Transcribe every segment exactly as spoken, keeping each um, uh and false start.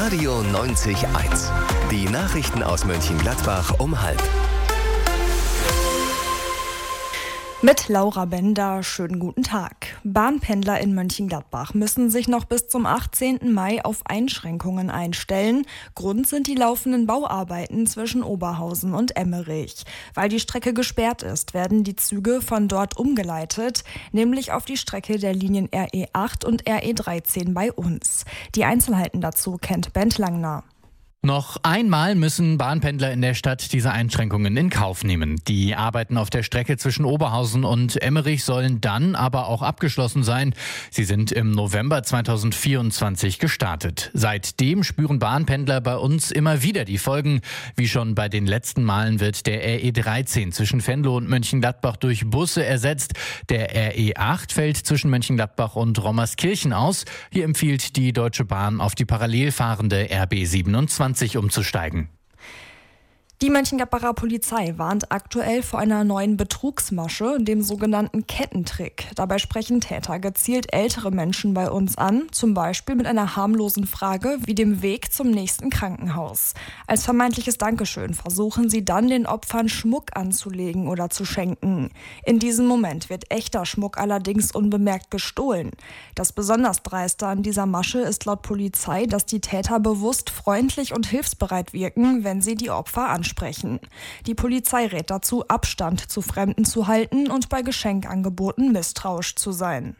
Radio neunzig Komma eins. Die Nachrichten aus Mönchengladbach um halb. Mit Laura Bender, schönen guten Tag. Bahnpendler in Mönchengladbach müssen sich noch bis zum achtzehnten Mai auf Einschränkungen einstellen. Grund sind die laufenden Bauarbeiten zwischen Oberhausen und Emmerich. Weil die Strecke gesperrt ist, werden die Züge von dort umgeleitet, nämlich auf die Strecke der Linien R E acht und R E dreizehn bei uns. Die Einzelheiten dazu kennt Bent Langner. Noch einmal müssen Bahnpendler in der Stadt diese Einschränkungen in Kauf nehmen. Die Arbeiten auf der Strecke zwischen Oberhausen und Emmerich sollen dann aber auch abgeschlossen sein. Sie sind im November zweitausendvierundzwanzig gestartet. Seitdem spüren Bahnpendler bei uns immer wieder die Folgen. Wie schon bei den letzten Malen wird der R E dreizehn zwischen Venlo und Mönchengladbach durch Busse ersetzt. Der R E acht fällt zwischen Mönchengladbach und Rommerskirchen aus. Hier empfiehlt die Deutsche Bahn, auf die parallel fahrende R B siebenundzwanzig umzusteigen. Die Mönchengladbacher Polizei warnt aktuell vor einer neuen Betrugsmasche, dem sogenannten Kettentrick. Dabei sprechen Täter gezielt ältere Menschen bei uns an, zum Beispiel mit einer harmlosen Frage wie dem Weg zum nächsten Krankenhaus. Als vermeintliches Dankeschön versuchen sie dann, den Opfern Schmuck anzulegen oder zu schenken. In diesem Moment wird echter Schmuck allerdings unbemerkt gestohlen. Das besonders Dreiste an dieser Masche ist laut Polizei, dass die Täter bewusst freundlich und hilfsbereit wirken, wenn sie die Opfer ansprechen. Sprechen. Die Polizei rät dazu, Abstand zu Fremden zu halten und bei Geschenkangeboten misstrauisch zu sein.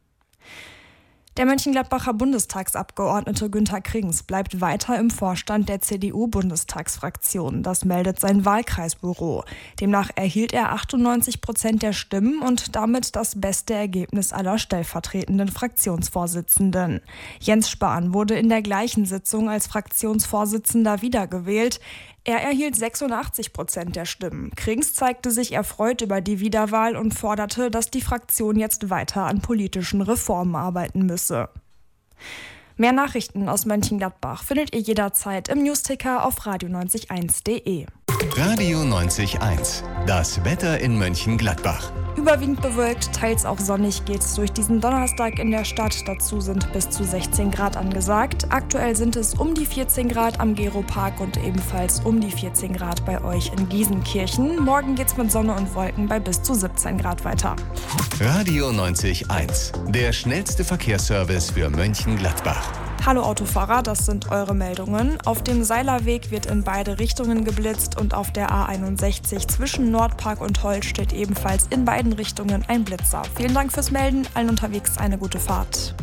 Der Mönchengladbacher Bundestagsabgeordnete Günther Krings bleibt weiter im Vorstand der C D U-Bundestagsfraktion. Das meldet sein Wahlkreisbüro. Demnach erhielt er achtundneunzig Prozent der Stimmen und damit das beste Ergebnis aller stellvertretenden Fraktionsvorsitzenden. Jens Spahn wurde in der gleichen Sitzung als Fraktionsvorsitzender wiedergewählt. Er erhielt sechsundachtzig Prozent der Stimmen. Krings zeigte sich erfreut über die Wiederwahl und forderte, dass die Fraktion jetzt weiter an politischen Reformen arbeiten müsse. Mehr Nachrichten aus Mönchengladbach findet ihr jederzeit im Newsticker auf radio neunzig eins punkt de. Radio neunzig Komma eins. Das Wetter in Mönchengladbach. Überwiegend bewölkt, teils auch sonnig geht's durch diesen Donnerstag in der Stadt. Dazu sind bis zu sechzehn Grad angesagt. Aktuell sind es um die vierzehn Grad am Geropark und ebenfalls um die vierzehn Grad bei euch in Giesenkirchen. Morgen geht's mit Sonne und Wolken bei bis zu siebzehn Grad weiter. Radio neunzig Komma eins. Der schnellste Verkehrsservice für Mönchengladbach. Hallo Autofahrer, das sind eure Meldungen. Auf dem Seilerweg wird in beide Richtungen geblitzt und auf der A einundsechzig zwischen Nordpark und Holt steht ebenfalls in beiden Richtungen ein Blitzer. Vielen Dank fürs Melden, allen unterwegs eine gute Fahrt.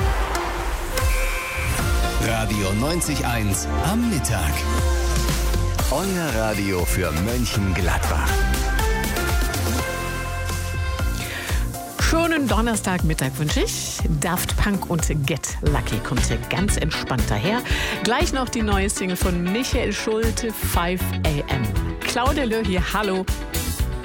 Radio neunzig Komma eins am Mittag. Euer Radio für Mönchengladbach. Schönen Donnerstagmittag wünsche ich. Daft Punk und Get Lucky kommt hier ganz entspannt daher. Gleich noch die neue Single von Michael Schulte, five a m. Claudia Löhr hier, hallo.